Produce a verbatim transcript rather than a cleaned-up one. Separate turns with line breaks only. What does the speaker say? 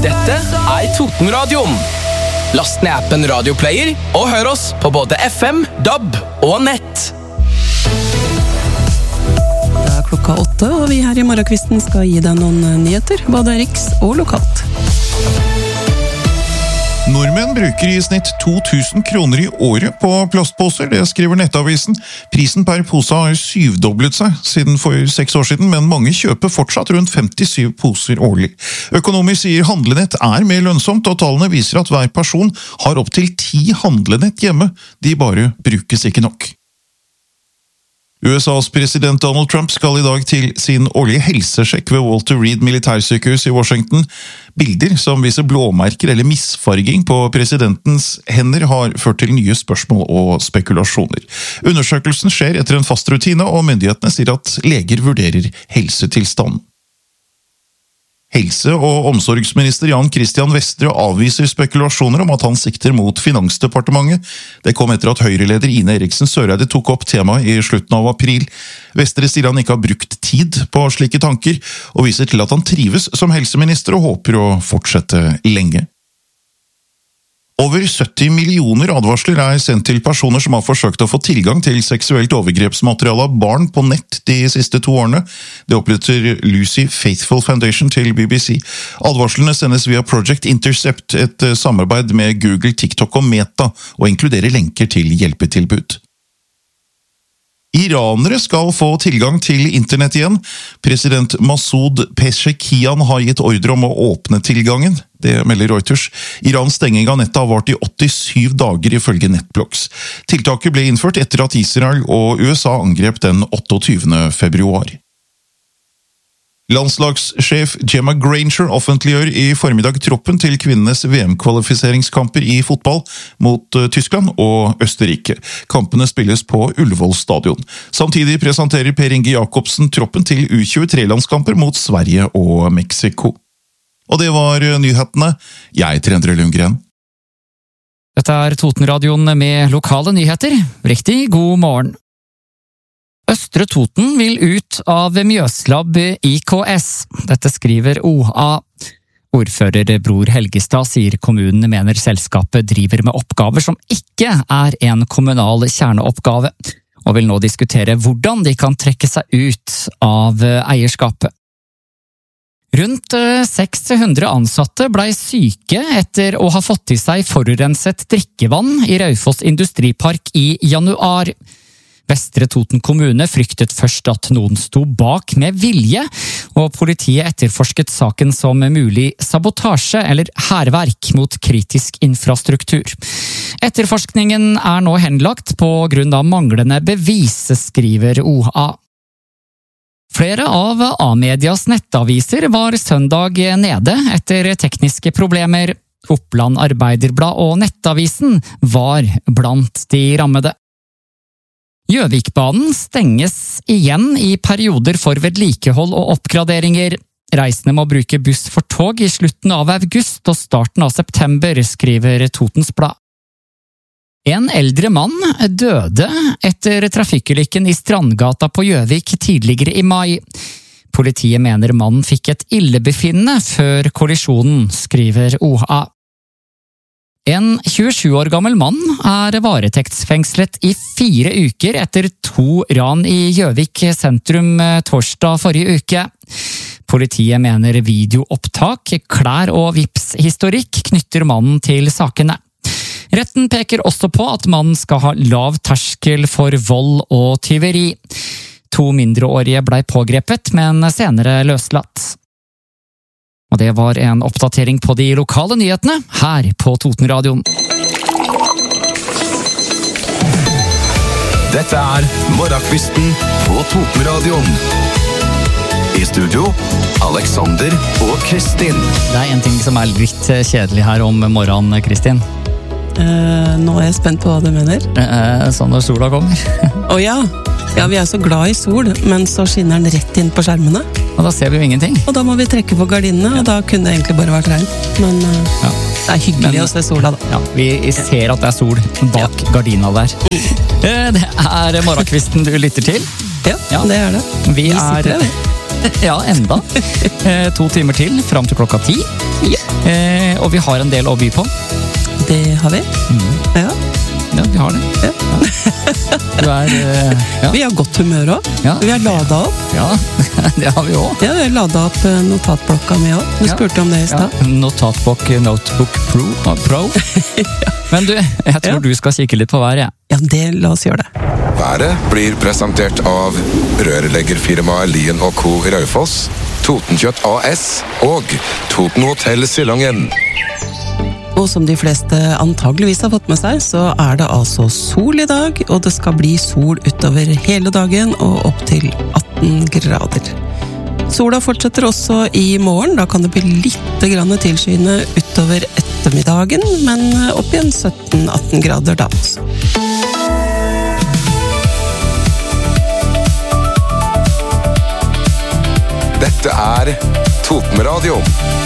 Dette er Totenradioen. Last ned appen Radioplayer og hør oss på både F M, D A B og nett.
Det er klokka åtte, og vi her i Morgenkvisten skal gi deg noen nyheter, både riks og lokalt.
Nordmenn bruker i snitt to tusen kroner i året på plastposer, det skriver Nettavisen. Prisen per pose har syvdoblet seg siden for seks år siden, men mange kjøper fortsatt rundt femtisju poser årlig. Økonomi sier handlenett er mer lønnsomt, og tallene viser at hver person har opp til ti handlenett hjemme. De bare brukes ikke nok. U S A's president Donald Trump skal i dag til sin årlige helsesjekk ved Walter Reed militærsykehus i Washington. Bilder som viser blåmerker eller misfarging på presidentens hender har ført til nye spørsmål og spekulasjoner. Undersøkelsen skjer etter en fast rutine, og myndighetene sier at leger vurderer helsetilstanden. Helse- og omsorgsminister Jan Christian Vestre avviser spekulasjoner om at han sikter mot Finansdepartementet. Det kom etter at Høyre-leder Ine Eriksen Søreide tok opp temaet i slutten av april. Vestre sier han ikke har brukt tid på slike tanker, og viser til at han trives som helseminister og håper å fortsette lenge. Over sytti millioner advarsler er sendt til personer som har forsøkt å få tilgang til seksuelt overgrepsmateriale av barn på nett de siste to årene. Det opplyser Lucy Faithful Foundation til B B C. Advarslene sendes via Project Intercept, et samarbeid med Google, TikTok og Meta, og inkluderer lenker til hjelpetilbud. Iranere skal få tilgang til internett igjen. President Masoud Pezeshkian har gitt ordre om å åpne tilgangen. Det melder Reuters. Irans stenging av nettet har vart i åttisyv dager ifølge Netblocks. Tiltaket ble innført etter at Israel og U S A angrep den otteogtyvende februar. Landslagssjef Gemma Granger offentliggjør i formiddag troppen til kvinnenes V M-kvalifiseringskamper i fotball mot Tyskland og Østerrike. Kampene spilles på Ullevål stadion. Samtidig presenterer Per Inge Jacobsen troppen til U tjuetre-landskamper mot Sverige og Mexico. Og det var nyhetene. Jeg heter Endre Lundgren.
Dette er Totenradioen med lokale nyheter. Riktig god morgen. Østre Toten vil ut av Mjøslab I K S. Dette skriver O A. Ordfører Bror Helgestad sier kommunen mener selskapet driver med oppgaver som ikke er en kommunal kjerneoppgave, og vil nå diskutere hvordan de kan trekke seg ut av eierskapet. Rundt seks hundre ansatte ble syke etter å ha fått i seg forurenset drikkevann I Raufoss Industripark I januar. Vestre Toten kommune fryktet først at noen sto bak med vilje, og politiet etterforsket saken som mulig sabotasje eller hærverk mot kritisk infrastruktur. Etterforskningen er nå henlagt på grunn av manglende bevis, skriver O A. Flere av A-medias nettaviser var søndag nede etter tekniske problemer. Oppland Arbeiderblad og Nettavisen var blant de rammede. Gjøvikbanen stenges igjen I perioder for vedlikehold og oppgraderinger. Reisende må bruke buss for tog I slutten av august og starten av september, skriver Totens Blad. En eldre mann døde etter trafikkulykken I Strandgata på Gjøvik tidligere I mai. Politiet mener mannen fikk et illebefinnende før kollisjonen, skriver O A. En tjuesju år gammel mann er varetektsfengslet I fire uker etter to ran I Gjøvik sentrum torsdag forrige uke. Politiet mener videoopptak, klær og Vipps-historikk knytter mannen til sakene. Retten peker også på at mannen skal ha lav terskel for vold og tyveri. To mindreårige ble pågrepet, men senere løslatt. Og det var en oppdatering på de lokale nyhetene her på Totenradioen.
Dette er Morgenkvisten på Totenradioen. I studio, Alexander og Kristin.
Det er en ting som er litt kjedelig her om morgenen, Kristin.
Eh, nå er jeg spent på hva du mener.
Eh, sånn når sola kommer.
Å ja. Ja, vi er så glad I sol, men så skinner den rett inn på skjermene.
Og da ser vi jo ingenting.
Og da må vi trekke på gardinene, og da kunne det egentlig bare vært regn. Men uh, ja. Det er hyggelig men, å se sola da.
Ja, vi ser at det er sol bak ja. Gardina der. Det er morgenkvisten du lytter til.
Ja, ja. Det er det.
Vi, vi er... Ja, enda. To timer til, fram til klokka ti.
Ja.
og vi har en del å by på.
Det har vi.
Mm.
Ja.
Ja, vi har det.
Ja.
Ja. Du er, uh, ja.
Vi har godt humør også.
Ja.
Vi har ladet opp.
Ja, det har vi også.
Ja, vi har ladet opp notatblokka mi også. Du
Ja.
spurte om det i sted.
Ja. Notatbok, Notebook Pro. Uh, Pro.
Ja.
Men du, jeg tror
Ja.
du skal kikke litt på været. Ja.
Ja, det, la oss gjøre det.
Været blir presentert av rørleggerfirmaet Lien og Co. Raufoss, Totenkjøtt A S og Toten Hotel Silongen.
Og som de fleste antageligvis har fått med seg, så er det altså sol i dag, og det skal bli sol utover hele dagen og opp til atten grader. Sola fortsetter også i morgen, da kan det bli litt grann tilskyende utover ettermiddagen, men opp igjen sytten til atten grader da også.
Dette er Toten Radio.